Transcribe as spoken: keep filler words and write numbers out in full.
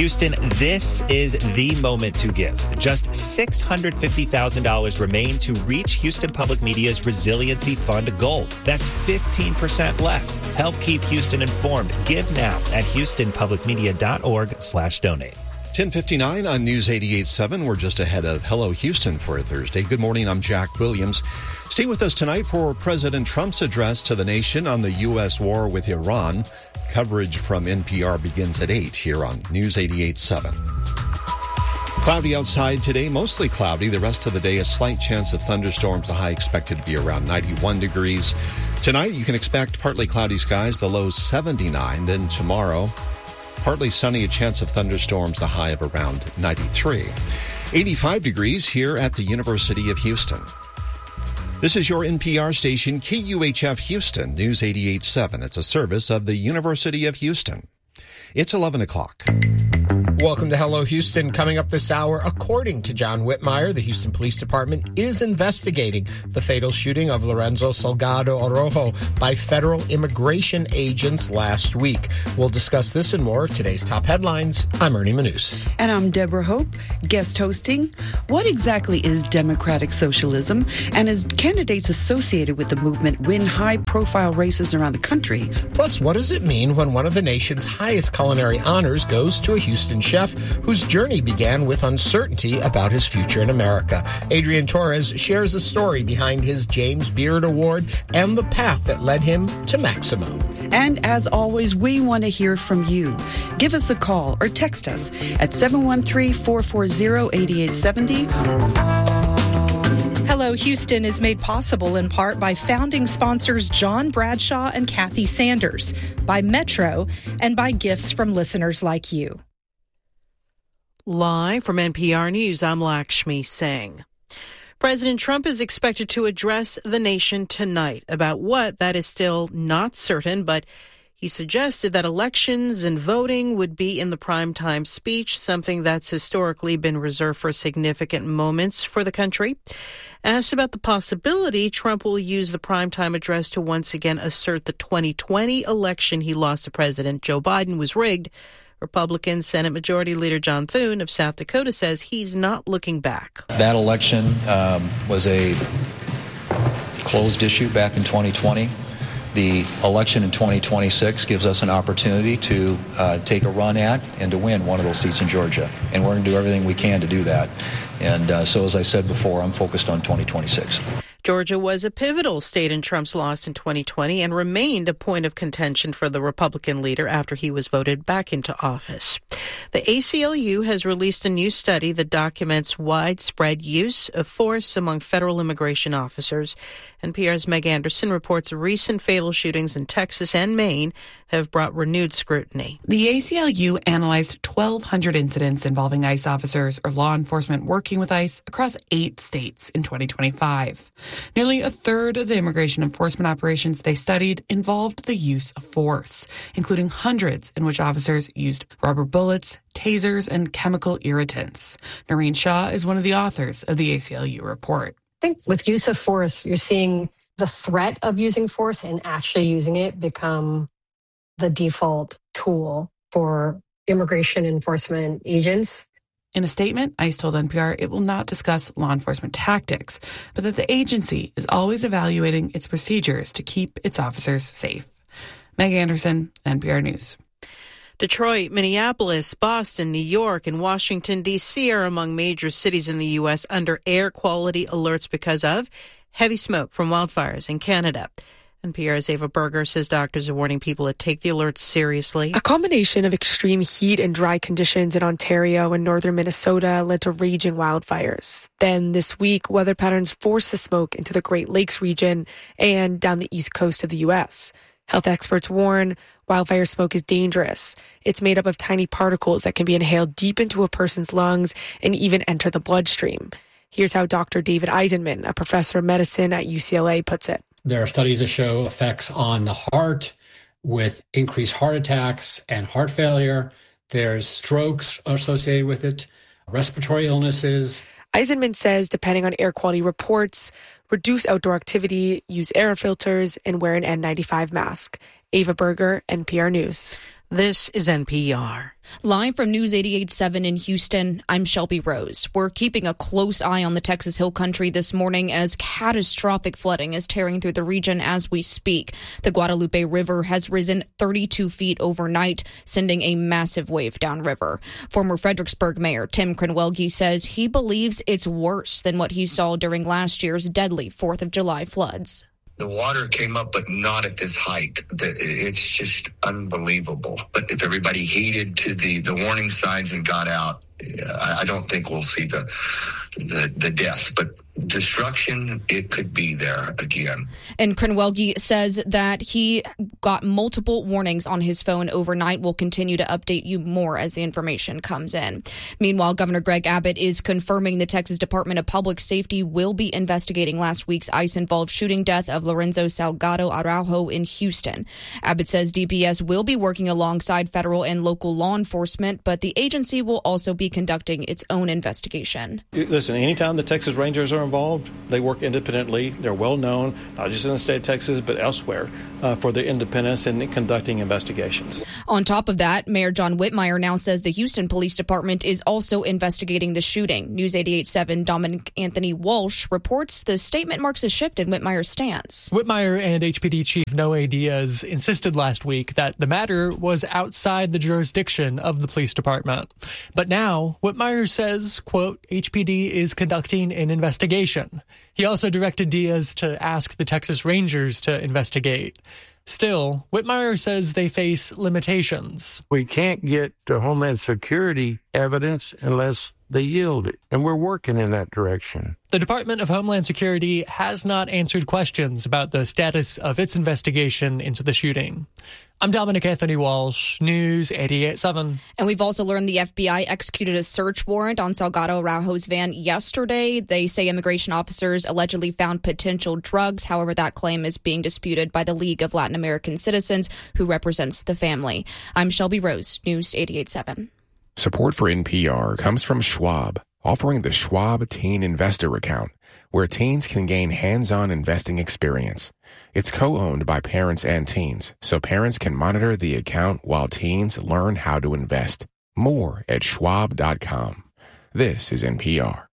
Houston, this is the moment to give. Just six hundred fifty thousand dollars remain to reach Houston Public Media's Resiliency Fund goal. That's fifteen percent left. Help keep Houston informed. Give now at houstonpublicmedia.org slash donate. ten fifty-nine on News eighty-eight point seven. We're just ahead of Hello Houston for a Thursday. Good morning. I'm Jack Williams. Stay with us tonight for President Trump's address to the nation on the U S war with Iran. Coverage from N P R begins at eight here on News eighty-eight point seven. Cloudy outside today, mostly cloudy. The rest of the day, a slight chance of thunderstorms. The high expected to be around ninety-one degrees. Tonight, you can expect partly cloudy skies, the low seventy-nine. Then tomorrow, partly sunny, a chance of thunderstorms, the high of around ninety-three. eighty-five degrees here at the University of Houston. This is your N P R station, K U H F Houston, News eighty-eight point seven. It's a service of the University of Houston. It's eleven o'clock. Welcome to Hello Houston. Coming up this hour, according to John Whitmire, the Houston Police Department is investigating the fatal shooting of Lorenzo Salgado Orojo by federal immigration agents last week. We'll discuss this and more of today's top headlines. I'm Ernie Manous. And I'm Deborah Hope, guest hosting. What exactly is democratic socialism? And as candidates associated with the movement win high-profile races around the country? Plus, what does it mean when one of the nation's highest culinary honors goes to a Houston chef whose journey began with uncertainty about his future in America? Adrian Torres shares a story behind his James Beard Award and the path that led him to Maximo. And as always, we want to hear from you. Give us a call or text us at seven one three, four four zero, eight eight seven zero. Hello Houston is made possible in part by founding sponsors John Bradshaw and Kathy Sanders, by Metro, and by gifts from listeners like you. Live from N P R News, I'm Lakshmi Singh. President Trump is expected to address the nation tonight about what, that is still not certain, but he suggested that elections and voting would be in the primetime speech, something that's historically been reserved for significant moments for the country. Asked about the possibility Trump will use the primetime address to once again assert the twenty twenty election he lost to President Joe Biden was rigged, Republican Senate Majority Leader John Thune of South Dakota says he's not looking back. That election um, was a closed issue back in twenty twenty. The election in twenty twenty-six gives us an opportunity to uh, take a run at and to win one of those seats in Georgia. And we're going to do everything we can to do that. And uh, so, as I said before, I'm focused on twenty twenty-six. Georgia was a pivotal state in Trump's loss in twenty twenty and remained a point of contention for the Republican leader after he was voted back into office. The A C L U has released a new study that documents widespread use of force among federal immigration officers. N P R's Meg Anderson reports recent fatal shootings in Texas and Maine have brought renewed scrutiny. The A C L U analyzed twelve hundred incidents involving ICE officers or law enforcement working with ICE across eight states in twenty twenty-five. Nearly a third of the immigration enforcement operations they studied involved the use of force, including hundreds in which officers used rubber bullets, tasers, and chemical irritants. Noreen Shaw is one of the authors of the A C L U report. I think with use of force, you're seeing the threat of using force and actually using it become the default tool for immigration enforcement agents. In a statement, ICE told N P R it will not discuss law enforcement tactics, but that the agency is always evaluating its procedures to keep its officers safe. Meg Anderson, N P R News. Detroit, Minneapolis, Boston, New York, and Washington, D C are among major cities in the U S under air quality alerts because of heavy smoke from wildfires in Canada. N P R's Ava Berger says doctors are warning people to take the alerts seriously. A combination of extreme heat and dry conditions in Ontario and northern Minnesota led to raging wildfires. Then this week, weather patterns forced the smoke into the Great Lakes region and down the east coast of the U S. Health experts warn wildfire smoke is dangerous. It's made up of tiny particles that can be inhaled deep into a person's lungs and even enter the bloodstream. Here's how Doctor David Eisenman, a professor of medicine at U C L A, puts it. There are studies that show effects on the heart with increased heart attacks and heart failure. There's strokes associated with it, respiratory illnesses. Eisenman says, depending on air quality reports, reduce outdoor activity, use air filters, and wear an N ninety-five mask. Ava Berger, N P R News. This is N P R. Live from News eighty-eight point seven in Houston, I'm Shelby Rose. We're keeping a close eye on the Texas Hill Country this morning as catastrophic flooding is tearing through the region as we speak. The Guadalupe River has risen thirty-two feet overnight, sending a massive wave downriver. Former Fredericksburg Mayor Tim Krenwelge says he believes it's worse than what he saw during last year's deadly fourth of July floods. The water came up, but not at this height. It's just unbelievable. But if everybody heeded to the, the warning signs and got out, I don't think we'll see the the, the deaths. But destruction, it could be there again. And Krenwelge says that he got multiple warnings on his phone overnight. We'll continue to update you more as the information comes in. Meanwhile, Governor Greg Abbott is confirming the Texas Department of Public Safety will be investigating last week's ICE-involved shooting death of Lorenzo Salgado Araujo in Houston. Abbott says D P S will be working alongside federal and local law enforcement, but the agency will also be conducting its own investigation. Listen, anytime the Texas Rangers are involved, they work independently. They're well known, not just in the state of Texas, but elsewhere, uh, for their independence in conducting investigations. On top of that, Mayor John Whitmire now says the Houston Police Department is also investigating the shooting. News eighty-eight point seven Dominic Anthony Walsh reports the statement marks a shift in Whitmire's stance. Whitmire and H P D Chief Noe Diaz insisted last week that the matter was outside the jurisdiction of the police department. But now, Whitmire says, quote, H P D is conducting an investigation. He also directed Diaz to ask the Texas Rangers to investigate. Still, Whitmire says they face limitations. We can't get to Homeland Security evidence unless they yield it, and we're working in that direction. The Department of Homeland Security has not answered questions about the status of its investigation into the shooting. I'm Dominic Anthony Walsh, News eighty-eight point seven. And we've also learned the F B I executed a search warrant on Salgado Araujo's van yesterday. They say immigration officers allegedly found potential drugs. However, that claim is being disputed by the League of Latin American Citizens, who represents the family. I'm Shelby Rose, News eighty-eight point seven. Support for N P R comes from Schwab, offering the Schwab Teen Investor Account, where teens can gain hands-on investing experience. It's co-owned by parents and teens, so parents can monitor the account while teens learn how to invest. More at schwab dot com. This is N P R.